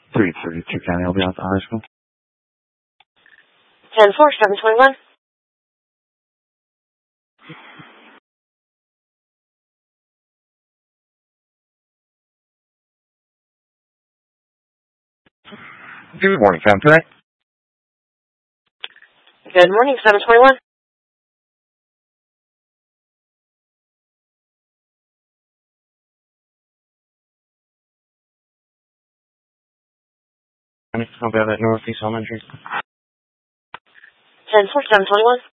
332 County LB Alpha High School. 10-4, 721. Good morning, Sam. Today. Good morning, 721. I'll be at Northeast Elementary. 10-4, 721.